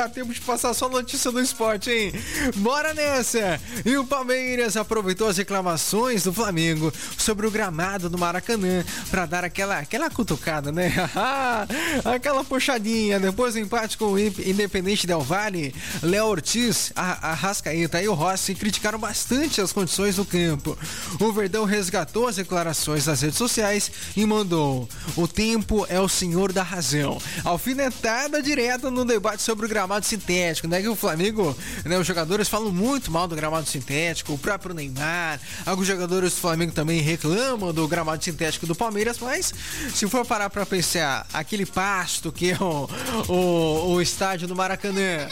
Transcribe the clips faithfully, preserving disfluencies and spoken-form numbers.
Dá tempo de passar só notícia do esporte, hein? Bora nessa! E o Palmeiras aproveitou as reclamações do Flamengo sobre o gramado do Maracanã pra dar aquela, aquela cutucada, né? Aquela puxadinha. Depois do empate com o Independente Del Valle, Léo Ortiz, a Arrascaeta e o Rossi criticaram bastante as condições do campo. O Verdão resgatou as declarações nas redes sociais e mandou: o tempo é o senhor da razão. Alfinetada direta no debate sobre o gramado sintético, né? Que o Flamengo, né, os jogadores falam muito mal do gramado sintético, o próprio Neymar, alguns jogadores do Flamengo também reclamam do gramado sintético do Palmeiras, mas se for parar pra pensar, aquele pasto que é o, o, o estádio do Maracanã,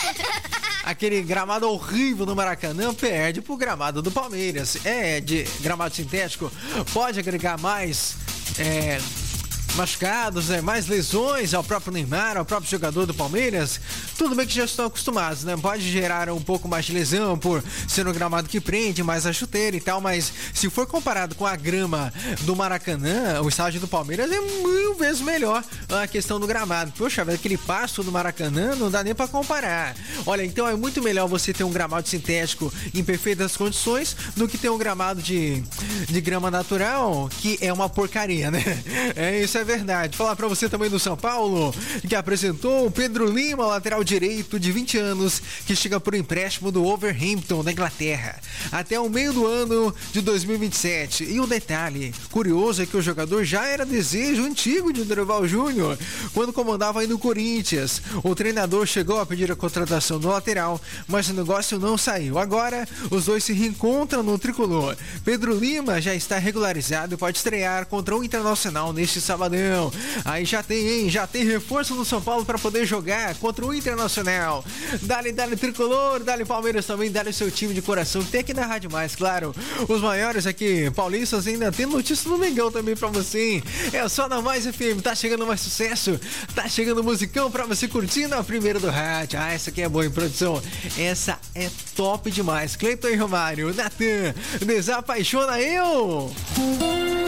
aquele gramado horrível do Maracanã, perde pro gramado do Palmeiras. É, de gramado sintético, pode agregar mais é, machucados, né? Mais lesões ao próprio Neymar, ao próprio jogador do Palmeiras. Tudo bem que já estão acostumados, né? Pode gerar um pouco mais de lesão por ser um gramado que prende mais a chuteira e tal, mas se for comparado com a grama do Maracanã, o estádio do Palmeiras é mil vezes melhor a questão do gramado. Poxa, aquele pasto do Maracanã não dá nem pra comparar. Olha, então é muito melhor você ter um gramado sintético em perfeitas condições do que ter um gramado de, de grama natural, que é uma porcaria, né? É, isso é verdade. Falar pra você também do São Paulo, que apresentou o Pedro Lima, lateral direito de vinte anos, que chega por empréstimo do Wolverhampton, da Inglaterra, até o meio do ano de dois mil e vinte e sete. E o detalhe curioso é que o jogador já era desejo antigo de Dorival Júnior, quando comandava aí no Corinthians. O treinador chegou a pedir a contratação do lateral, mas o negócio não saiu. Agora, os dois se reencontram no tricolor. Pedro Lima já está regularizado e pode estrear contra o Internacional neste sabadão. Aí já tem, hein? Já tem reforço no São Paulo para poder jogar contra o Internacional. Dale, dale tricolor, dale Palmeiras também, dale seu time de coração, que tem aqui na Rádio Mais, claro. Os maiores aqui, paulistas, ainda tem notícia do Mengão também pra você, hein? É só na Mais F M, tá chegando mais sucesso, tá chegando musicão pra você curtir na primeira do rádio. Ah, essa aqui é boa, em produção. Essa é top demais. Cleiton e Romário, Natan, desapaixona eu!